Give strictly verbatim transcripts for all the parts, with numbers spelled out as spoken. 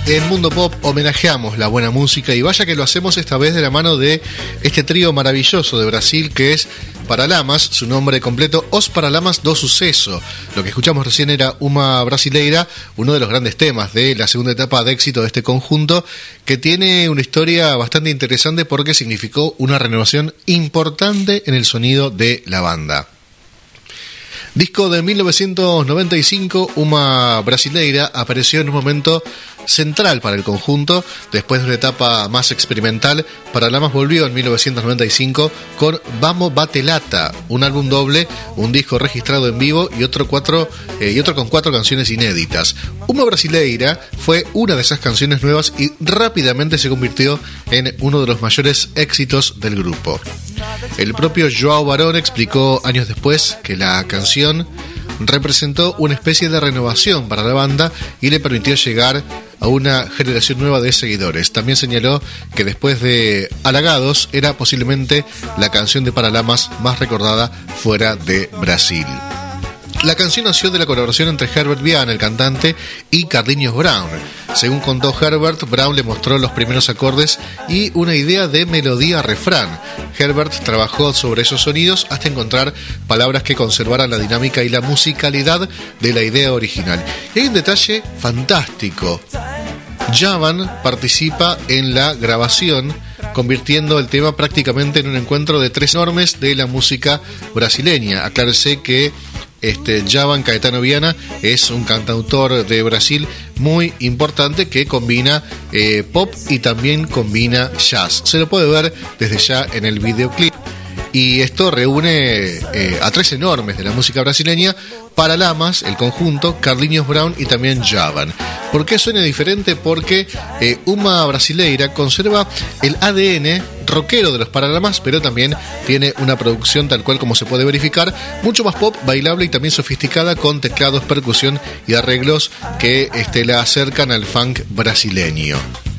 En Mundo Pop homenajeamos la buena música y vaya que lo hacemos esta vez de la mano de este trío maravilloso de Brasil que es Paralamas, su nombre completo Os Paralamas do Sucesso. Lo que escuchamos recién era Uma Brasileira, uno de los grandes temas de la segunda etapa de éxito de este conjunto, que tiene una historia bastante interesante porque significó una renovación importante en el sonido de la banda. Disco de mil novecientos noventa y cinco, Uma Brasileira apareció en un momento central para el conjunto. Después de una etapa más experimental, Paralamas volvió en mil novecientos noventa y cinco con Vamos Bate Lata, un álbum doble, un disco registrado en vivo y otro, cuatro, eh, y otro con cuatro canciones inéditas. Uma Brasileira fue una de esas canciones nuevas y rápidamente se convirtió en uno de los mayores éxitos del grupo. El propio João Barón explicó años después que la canción representó una especie de renovación para la banda y le permitió llegar a una generación nueva de seguidores. También señaló que después de Halagados era posiblemente la canción de Paralamas más recordada fuera de Brasil. La canción nació de la colaboración entre Herbert Viana, el cantante, y Carlinhos Brown. Según contó Herbert, Brown le mostró los primeros acordes y una idea de melodía-refrán. Herbert trabajó sobre esos sonidos hasta encontrar palabras que conservaran la dinámica y la musicalidad de la idea original. Y hay un detalle fantástico. Djavan participa en la grabación, convirtiendo el tema prácticamente en un encuentro de tres enormes de la música brasileña. Aclárese que Este, Djavan Caetano Viana es un cantautor de Brasil muy importante que combina eh, pop y también combina jazz. Se lo puede ver desde ya en el videoclip. Y esto reúne eh, a tres enormes de la música brasileña: Paralamas, el conjunto, Carlinhos Brown y también Djavan. ¿Por qué suena diferente? Porque eh, Uma Brasileira conserva el A D N rockero de los Paralamas, pero también tiene una producción tal cual como se puede verificar, mucho más pop, bailable y también sofisticada, con teclados, percusión y arreglos que este, la acercan al funk brasileño.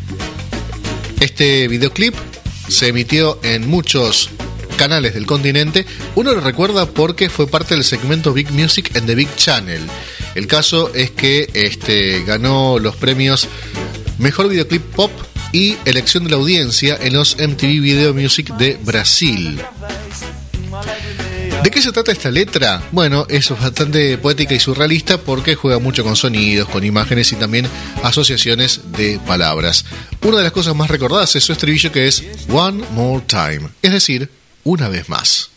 Este videoclip se emitió en muchos canales del continente. Uno lo recuerda porque fue parte del segmento Big Music en The Big Channel. El caso es que este, ganó los premios Mejor Videoclip Pop y Elección de la Audiencia en los M T V Video Music de Brasil. ¿De qué se trata esta letra? Bueno, es bastante poética y surrealista porque juega mucho con sonidos, con imágenes y también asociaciones de palabras. Una de las cosas más recordadas es su estribillo, que es One More Time, es decir, una vez más.